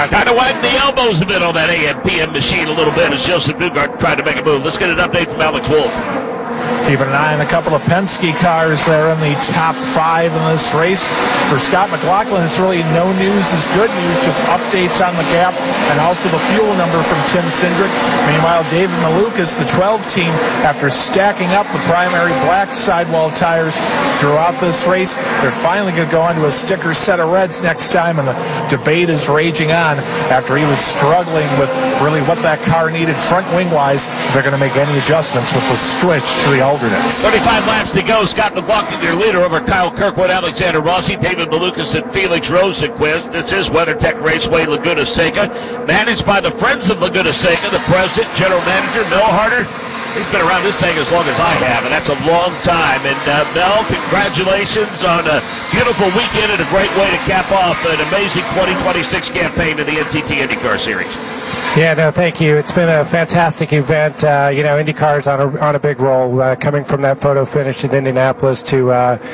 Kind of widen the elbows a bit on that AM/PM machine a little bit as Joseph Newgarden tried to make a move. Let's get an update from Alex Wolf. Keeping an eye on a couple of Penske cars that are in the top 5 in this race. For Scott McLaughlin, it's really no news is good news, just updates on the gap and also the fuel number from Tim Cindric. Meanwhile, David Malukas, the 12 team, after stacking up the primary black sidewall tires throughout this race, they're finally going to go onto a sticker set of reds next time, and the debate is raging on after he was struggling with really what that car needed front wing-wise. They're going to make any adjustments with the switch to the alternates. 35 laps to go. Scott McLaughlin, your leader, over Kyle Kirkwood, Alexander Rossi, David Malukas, and Felix Rosenquist. This is WeatherTech Raceway Laguna Seca, managed by the Friends of Laguna Seca, the president, general manager, Mel Harder. He's been around this thing as long as I have, and that's a long time. And Mel, congratulations on a beautiful weekend and a great way to cap off an amazing 2026 campaign in the NTT IndyCar Series. Yeah, no, thank you. It's been a fantastic event. IndyCar's on a big roll, coming from that photo finish in Indianapolis to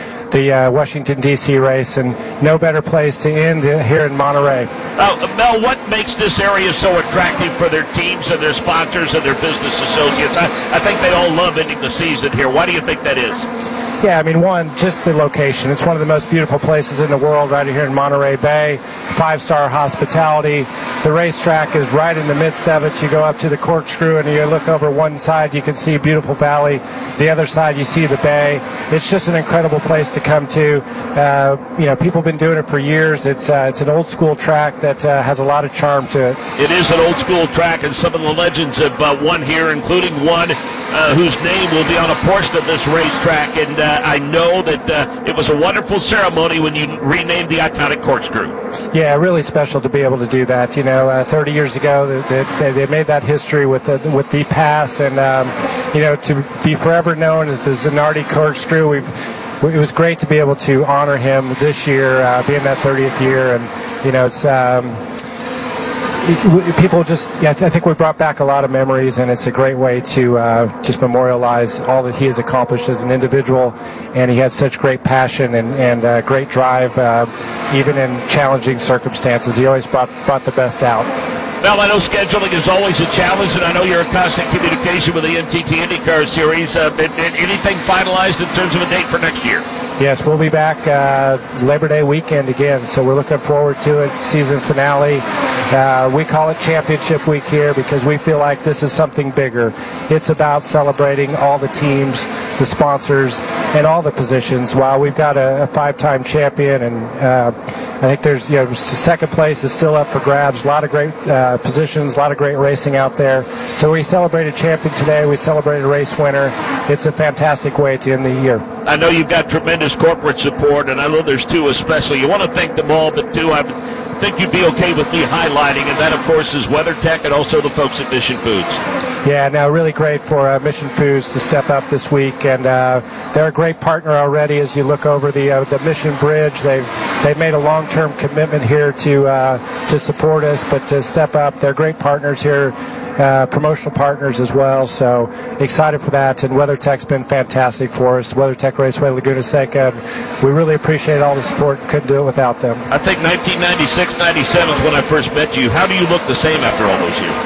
the Washington, D.C. race, and no better place to end here in Monterey. Mel, what makes this area so attractive for their teams and their sponsors and their business associates? I think they all love ending the season here. Why do you think that is? Yeah, I mean, one, just the location. It's one of the most beautiful places in the world right here in Monterey Bay. 5-star hospitality. The racetrack is right in the midst of it. You go up to the corkscrew and you look over one side, you can see a beautiful valley. The other side, you see the bay. It's just an incredible place to come to. People have been doing it for years. It's an old school track that has a lot of charm to it. It is an old school track, and some of the legends have won here, including one whose name will be on a portion of this racetrack. And I know that it was a wonderful ceremony when you renamed the iconic corkscrew. Yeah, really special to be able to do that. 30 years ago, they made that history with the pass, and to be forever known as the Zanardi corkscrew. It was great to be able to honor him this year, being that 30th year, and it's. I think we brought back a lot of memories, and it's a great way to just memorialize all that he has accomplished as an individual. And he had such great passion and great drive, even in challenging circumstances. He always brought the best out. Well, I know scheduling is always a challenge, and I know you're in constant communication with the NTT IndyCar Series. Anything finalized in terms of a date for next year? Yes, we'll be back Labor Day weekend again, so we're looking forward to it. Season finale. We call it Championship Week here because we feel like this is something bigger. It's about celebrating all the teams, the sponsors, and all the positions. While we've got a 5-time champion, and I think there's second place is still up for grabs. A lot of great positions, a lot of great racing out there. So we celebrated champion today. We celebrated race winner. It's a fantastic way to end the year. I know you've got tremendous corporate support, and I know there's two especially. You want to thank them all, but two, I think you'd be okay with me highlighting, and that, of course, is WeatherTech and also the folks at Mission Foods. Yeah, no, really great for Mission Foods to step up this week, and they're a great partner already. As you look over the Mission Bridge, they've made a long-term commitment here to support us, but to step up. They're great partners here. Promotional partners as well, so excited for that. And WeatherTech's been fantastic for us. WeatherTech Raceway Laguna Seca, we really appreciate all the support. Couldn't do it without them. I think 1996, 97 is when I first met you. How do you look the same after all those years,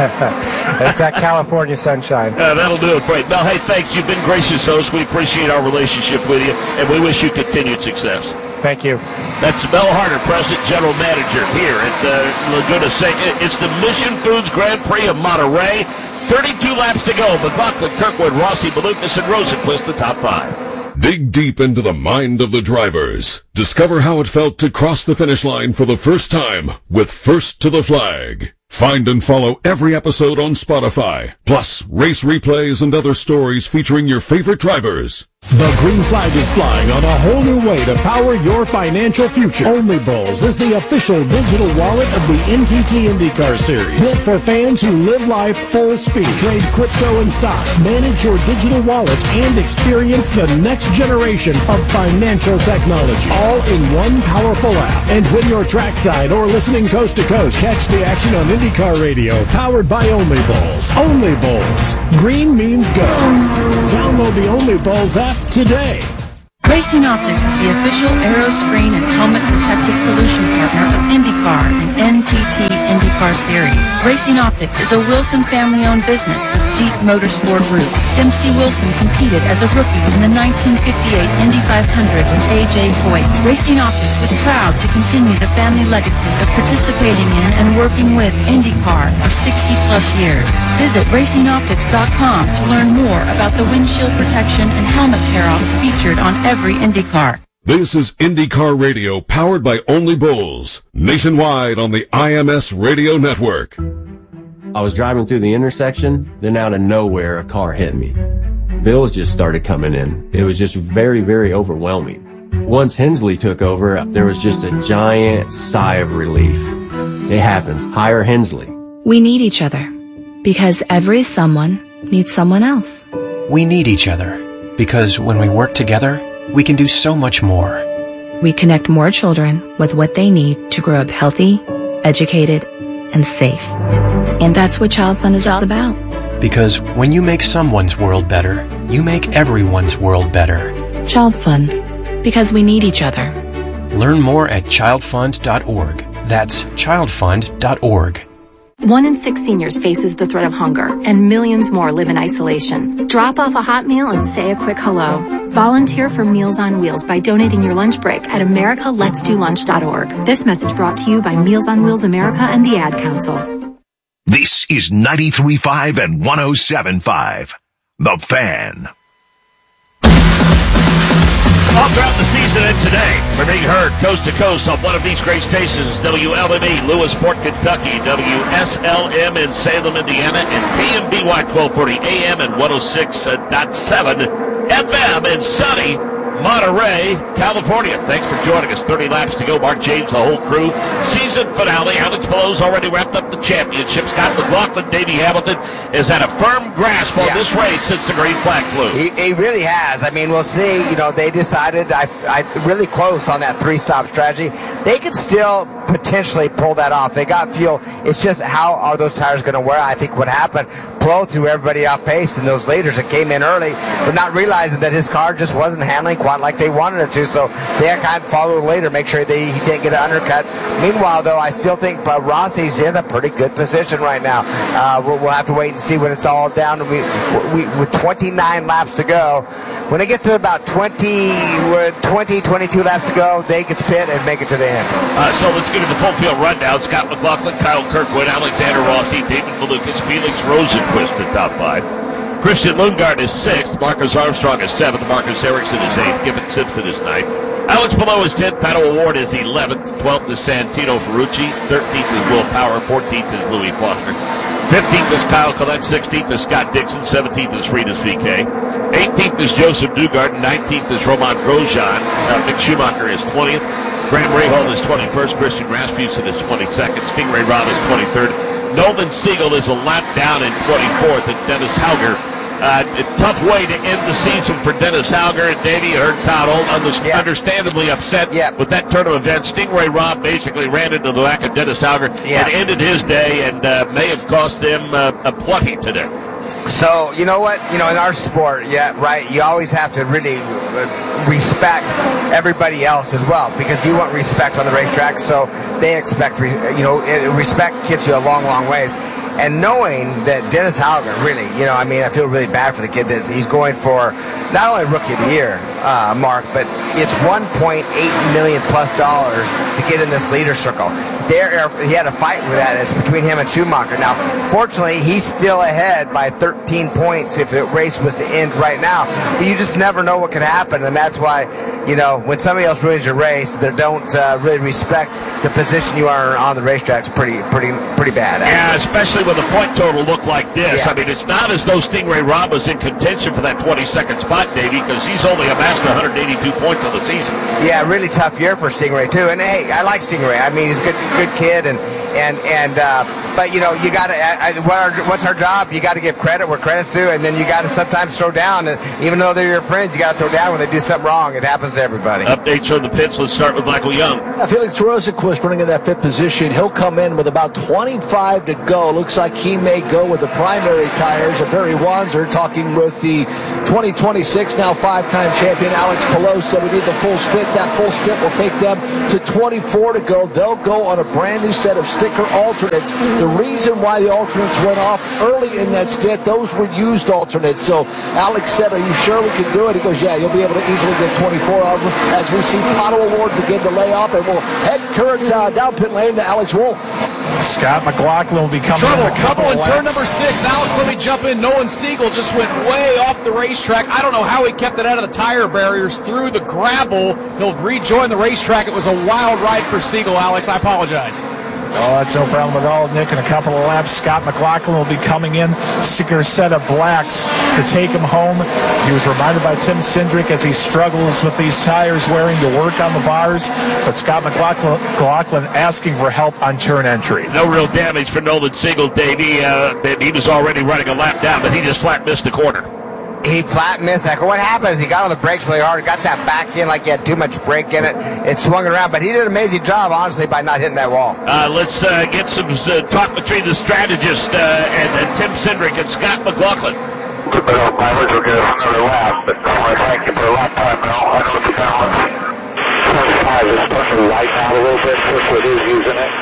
Mel? It's that California sunshine. That'll do it for you. Mel, hey, thanks. You've been gracious host. We appreciate our relationship with you, and we wish you continued success. Thank you. That's Mel Harder, President General Manager here at Laguna Seca. It's the Mission Foods Grand Prix of Monterey. 32 laps to go. McLaughlin, Kirkwood, Rossi, Malukas, and Rosenquist, the top 5. Dig deep into the mind of the drivers. Discover how it felt to cross the finish line for the first time with First to the Flag. Find and follow every episode on Spotify, plus race replays and other stories featuring your favorite drivers. The green flag is flying on a whole new way to power your financial future. Only Bulls is the official digital wallet of the NTT IndyCar Series. Built for fans who live life full speed. Trade crypto and stocks. Manage your digital wallet and experience the next generation of financial technology. All in one powerful app. And when you're trackside or listening coast to coast, catch the action on IndyCar Radio. Powered by Only Bulls. Only Bulls. Green means go. Download the Only Bulls app today. Racing Optics is the official aero screen and helmet protective solution partner of IndyCar and NTT IndyCar Series. Racing Optics is a Wilson family-owned business with deep motorsport roots. Dempsey Wilson competed as a rookie in the 1958 Indy 500 with A.J. Foyt. Racing Optics is proud to continue the family legacy of participating in and working with IndyCar for 60-plus years. Visit RacingOptics.com to learn more about the windshield protection and helmet tear-offs featured on every IndyCar. This is IndyCar Radio, powered by Only Bulls, nationwide on the IMS Radio Network. I was driving through the intersection, then out of nowhere, a car hit me. Bills just started coming in. It was just very, very overwhelming. Once Hensley took over, there was just a giant sigh of relief. It happens. Hire Hensley. We need each other because every someone needs someone else. We need each other because when we work together, we can do so much more. We connect more children with what they need to grow up healthy, educated, and safe. And that's what Child Fund is all about. Because when you make someone's world better, you make everyone's world better. Child Fund, because we need each other. Learn more at childfund.org. That's childfund.org. 1 in 6 seniors faces the threat of hunger, and millions more live in isolation. Drop off a hot meal and say a quick hello. Volunteer for Meals on Wheels by donating your lunch break at americaletsdolunch.org. This message brought to you by Meals on Wheels America and the Ad Council. This is 93.5 and 107.5. The Fan. All throughout the season and today, we're being heard coast to coast on one of these great stations, WLME, Lewisport, Kentucky, WSLM in Salem, Indiana, and KMBY 1240 AM and 106.7 FM in sunny Monterey, California. Thanks for joining us. 30 laps to go. Mark James, the whole crew. Season finale. Alex Palou's already wrapped up the championship. Scott McLaughlin, Davey Hamilton has had a firm grasp on this race since the green flag flew. He really has. I mean, we'll see. You know, they decided I really close on that 3-stop strategy. They could still potentially pull that off. They got fuel. It's just how are those tires going to wear? I think what happened, Palou threw everybody off pace, and those leaders that came in early, but not realizing that his car just wasn't handling quite like they wanted it to, so they kind of followed the leader, make sure he didn't get an undercut. Meanwhile, though, I still think Rossi's in a pretty good position right now. We'll have to wait and see when it's all down. With 29 laps to go, when it gets to about 22 laps to go, they get pit and make it to the end. So let's get to the full field rundown. Scott McLaughlin, Kyle Kirkwood, Alexander Rossi, David Malukas, Felix Rosenquist, the top 5. Christian Lundgaard is 6th. Marcus Armstrong is 7th. Marcus Ericsson is 8th. Gibbon Simpson is 9th. Alex Palou is 10th. Pato O'Ward is 11th. 12th is Santino Ferrucci. 13th is Will Power. 14th is Louis Foster. 15th is Kyle Collette. 16th is Scott Dixon. 17th is Freitas VK. 18th is Joseph Newgarden. 19th is Roman Grosjean. Mick Schumacher is 20th. Graham Rahal is 21st. Christian Rasmussen is 22nd. Stingray Robb is 23rd. Nolan Siegel is a lap down in 24th. And Dennis Hauger. A tough way to end the season for Dennis Hauger. And Davey, heard Todd Old understandably upset with that turn of events. Stingray Robb basically ran into the back of Dennis Hauger and ended his day, and may have cost them a plenty today. So, you know what? You know, in our sport, you always have to really respect everybody else as well, because you want respect on the racetrack, so they expect, respect gets you a long, long ways. And knowing that Dennis Hauger, really, I mean, I feel really bad for the kid that he's going for not only Rookie of the Year, Mark, but it's $1.8 million plus to get in this leader circle. He had a fight with that. It's between him and Schumacher. Now, fortunately, he's still ahead by 13 points if the race was to end right now. But you just never know what could happen, and that's why, when somebody else ruins your race, they don't really respect the position you are on the racetrack. It's pretty bad. Yeah, especially when the point total looked like this. I mean, it's not as though Stingray Robb was in contention for that 22nd spot, Davey, because he's only amassed 182 points on the season. Yeah, really tough year for Stingray too. And hey, I like Stingray. I mean, he's a good kid, but But, you got to, what's our job? You got to give credit where credit's due, and then you got to sometimes throw down. And even though they're your friends, you got to throw down when they do something wrong. It happens to everybody. Updates from the pits. Let's start with Michael Young. Felix Rosenqvist running in that fifth position. He'll come in with about 25 to go. Looks like he may go with the primary tires. Barry Wanzer talking with the 2026, now 5-time champion Alex Palou said we need the full stint. That full stint will take them to 24 to go. They'll go on a brand new set of sticker alternates. The reason why the alternates went off early in that stint, those were used alternates. So Alex said, are you sure we can do it? He goes, yeah, you'll be able to easily get 24 of them as we see Pato O'Ward begin to lay off, and we'll head current down pit lane to Alex Wolf. Scott McLaughlin will be coming Trouble in turn number 6. Alex, let me jump in. Nolan Siegel just went way off the racetrack. I don't know how he kept it out of the tire barriers through the gravel. He'll rejoin the racetrack. It was a wild ride for Siegel, Alex. I apologize. Oh, that's no problem at all, Nick. In a couple of laps, Scott McLaughlin will be coming in, sticker set of blacks to take him home. He was reminded by Tim Cindric as he struggles with these tires wearing to work on the bars. But Scott McLaughlin asking for help on turn entry. No real damage for Nolan Siegel, Davey. He was already running a lap down, but he just flat missed the corner. He flat missed. What happened is he got on the brakes really hard, got that back in like he had too much brake in it. It swung it around, but he did an amazing job, honestly, by not hitting that wall. Let's get some talk between the strategist and Tim Cindric and Scott McLaughlin. Mileage will get us another lap, but I want to thank you for a lap time now. I know the balance. 25 is supposed to lighten out a little bit, just with his using it.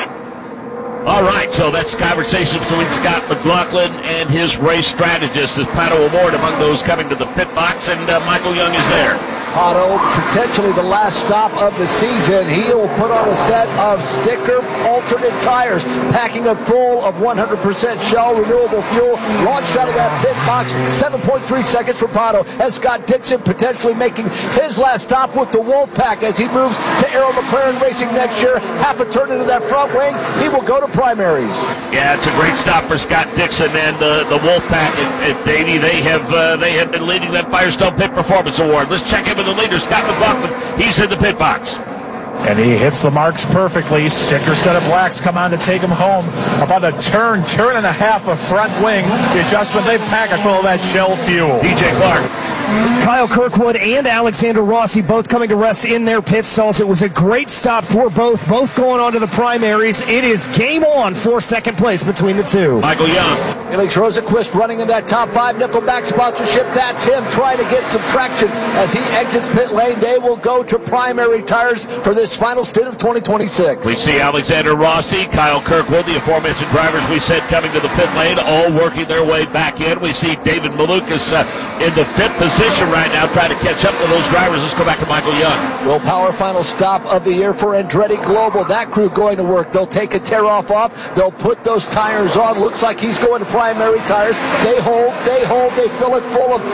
All right, so that's conversation between Scott McLaughlin and his race strategist. Is Pato O'Ward among those coming to the pit box, and Michael Young is there. Pato, potentially the last stop of the season. He'll put on a set of sticker alternate tires, packing it full of 100% Shell renewable fuel. Launched out of that pit box, 7.3 seconds for Pato, as Scott Dixon potentially making his last stop with the Wolfpack as he moves to Arrow McLaren Racing next year. Half a turn into that front wing, he will go to primaries. Yeah, it's a great stop for Scott Dixon and the Wolfpack and Davey. They have been leading that Firestone Pit Performance Award. Let's check in with the leader, Scott McLaughlin. He's in the pit box. And he hits the marks perfectly. Sticker set of blacks come on to take him home. About a turn and a half of front wing. The adjustment, they pack it full of that Shell fuel. DJ Clark. Kyle Kirkwood and Alexander Rossi both coming to rest in their pit stalls. It was a great stop for both going on to the primaries. It is game on for second place between the two. Michael Young. Felix Rosenqvist running in that top 5 Nickelback sponsorship. That's him trying to get some traction as he exits pit lane. They will go to primary tires for this final stint of 2026. We see Alexander Rossi, Kyle Kirkwood, the aforementioned drivers we said coming to the pit lane, all working their way back in. We see David Malukas in the 5th position right now, trying to catch up to those drivers. Let's go back to Michael Young. Will Power final stop of the year for Andretti Global. That crew going to work. They'll take a tear-off off. They'll put those tires on. Looks like he's going to primary tires. They hold. They fill it full of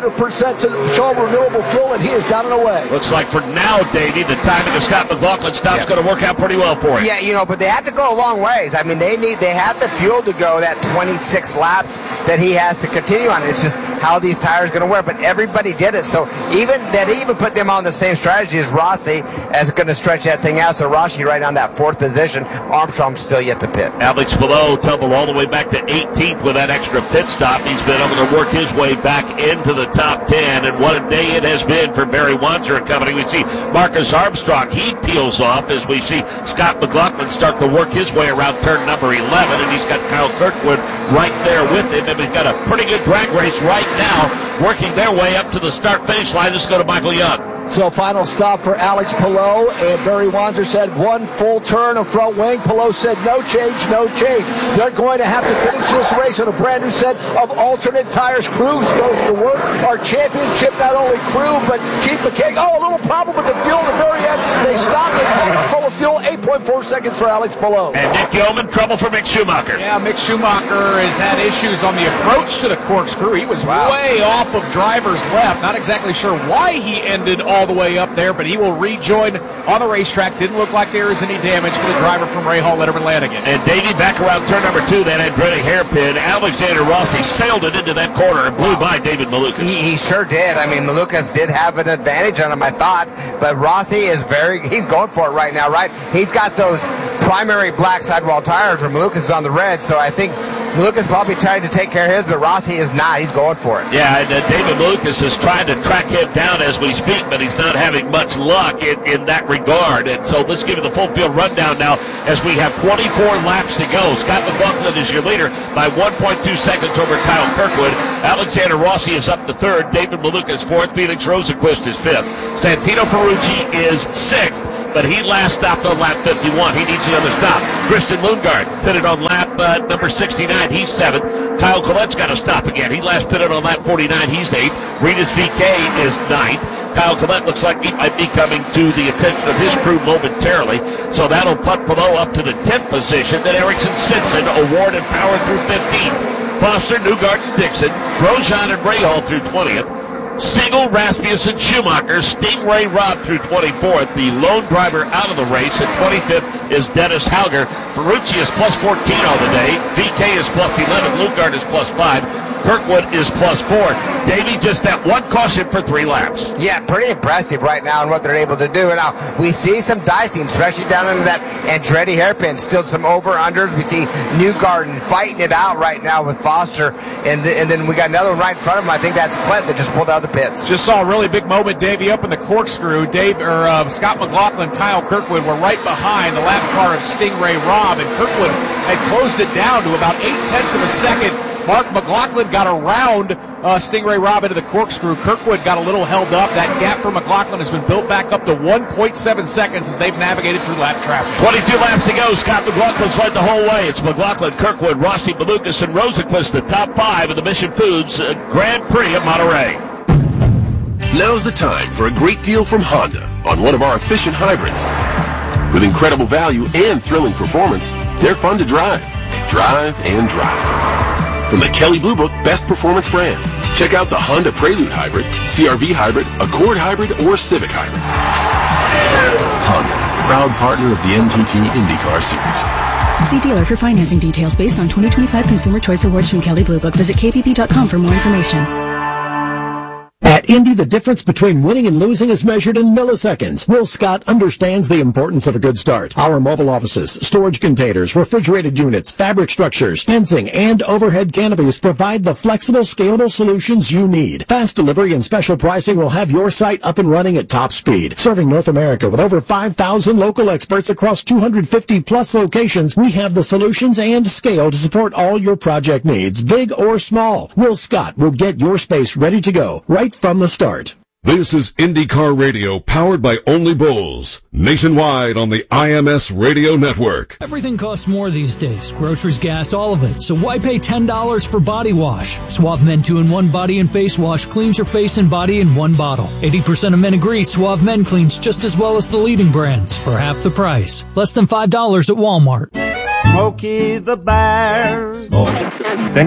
100% Shell renewable fuel, and he is down and away. Looks like for now, Davey, the timing of Scott McLaughlin stop's going to work out pretty well for him. Yeah, but they have to go a long ways. I mean, they have the fuel to go that 26 laps that he has to continue on. It's just how these tires are going to wear. But everybody did it. So even put them on the same strategy as Rossi, as going to stretch that thing out. So Rossi right on that 4th position. Armstrong's still yet to pit. Alex Palou tumbled all the way back to 18th with that extra pit stop. He's been able to work his way back into the top 10, and what a day it has been for Barry Wanzer and company. We see Marcus Armstrong, he peels off as we see Scott McLaughlin start to work his way around turn number 11, and he's got Kyle Kirkwood right there with him, and we've got a pretty good drag race right now, working their way up to the start-finish line. Let's go to Michael Young. So final stop for Alex Palou, and Barry Wanzer said one full turn of front wing. Palou said no change. They're going to have to finish this race on a brand new set of alternate tires. Cruz goes to work. Our championship, not only crew, but Chief McKay. Oh, a little problem with the fuel at the very end. They stopped and packed it full of fuel. 8.4 seconds for Alex Palou. And Nick Yeoman, trouble for Mick Schumacher. Yeah, Mick Schumacher has had issues on the approach to the corkscrew. He was way off of driver's left. Not exactly sure why he ended all the way up there, but he will rejoin on the racetrack. Didn't look like there was any damage for the driver from Ray Hall, Letterman Lanigan. And Davey, back around turn number 2, that Andretti hairpin. Alexander Rossi sailed it into that corner and blew by David Malukas. He sure did. I mean, Malukas did have an advantage on him, I thought, but Rossi is he's going for it right now, right? He's got those primary black sidewall tires where Malukas is on the red, so I think Malukas probably trying to take care of his, but Rossi is not. He's going for it. Yeah, and David Malukas is trying to track him down as we speak, but he's not having much luck in that regard. And so let's give you the full field rundown now as we have 24 laps to go. Scott McLaughlin is your leader by 1.2 seconds over Kyle Kirkwood. Alexander Rossi is up to third. David Malukas fourth. Felix Rosenqvist is fifth. Santino Ferrucci is sixth, but he last stopped on lap 51. He needs another stop. Christian Lundgaard pitted on lap number 69. He's seventh. Kyle Collette's got to stop again. He last pitted on lap 49. He's eighth. Ritas VK is ninth. Kyle Collette looks like he might be coming to the attention of his crew momentarily, so that'll put below up to the 10th position. Then Erickson, Simpson, Award, and Power through 15th. Foster, Newgarden, Dixon, Grosjean, and Rahal through 20th. Single, Rasmussen, Schumacher, Stingray, Robb through 24th. The lone driver out of the race at 25th is Dennis Hauger. Ferrucci is plus 14 on the day. VK is plus 11. Lundgaard is plus 5. Kirkwood is plus 4. Davey, just that one caution for 3 laps. Yeah, pretty impressive right now in what they're able to do. And now we see some dicing, especially down in that Andretti hairpin. Still some over-unders. We see Newgarden fighting it out right now with Foster. And then we got another one right in front of him. I think that's Clint that just pulled out of the pits. Just saw a really big moment, Davey, up in the corkscrew. Scott McLaughlin, Kyle Kirkwood were right behind the lap car of Stingray Robb, and Kirkwood had closed it down to about 0.8 of a second. Mark McLaughlin got around Stingray Robb into the corkscrew. Kirkwood got a little held up. That gap for McLaughlin has been built back up to 1.7 seconds as they've navigated through lap traffic. 22 laps to go. Scott McLaughlin's led the whole way. It's McLaughlin, Kirkwood, Rossi, Malukas, and Rosenqvist, the top 5 of the Mission Foods Grand Prix of Monterey. Now's the time for a great deal from Honda on one of our efficient hybrids. With incredible value and thrilling performance, they're fun to drive. Drive and drive. From the Kelley Blue Book Best Performance brand, check out the Honda Prelude Hybrid, CR-V Hybrid, Accord Hybrid, or Civic Hybrid. Honda, proud partner of the NTT IndyCar Series. See dealer for financing details based on 2025 Consumer Choice Awards from Kelley Blue Book. Visit kpp.com for more information. At Indy, the difference between winning and losing is measured in milliseconds. Will Scott understands the importance of a good start. Our mobile offices, storage containers, refrigerated units, fabric structures, fencing, and overhead canopies provide the flexible, scalable solutions you need. Fast delivery and special pricing will have your site up and running at top speed. Serving North America with over 5,000 local experts across 250-plus locations, we have the solutions and scale to support all your project needs, big or small. Will Scott will get your space ready to go right from the start. This is IndyCar Radio, powered by Only Bulls, nationwide on the IMS Radio Network. Everything costs more these days. Groceries, gas, all of it. So why pay $10 for body wash? Suave Men 2-in-1 Body and Face Wash cleans your face and body in one bottle. 80% of men agree Suave Men cleans just as well as the leading brands for half the price. Less than $5 at Walmart. Smokey the Bear.